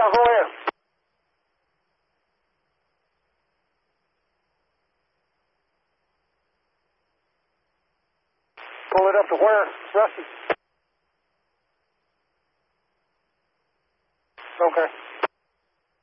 I'll go in. Pull it up to where, Rusty? Okay.